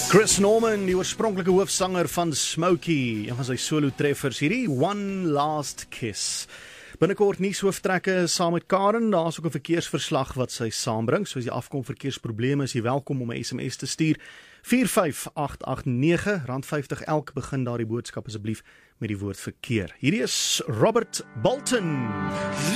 Chris Norman, die oorspronklike hoofsanger van Smokey, een van sy solo treffers hierdie One Last Kiss. Binnekort nuushooftrekke saam met Karen, daar is ook 'n verkeersverslag wat sy saambring. So as jy afkom verkeersprobleme, is jy welkom om 'n SMS te stuur. 45889, R50 elk, begin daardie boodskap asseblief met die woord verkeer. Hierdie is Robert Bolton.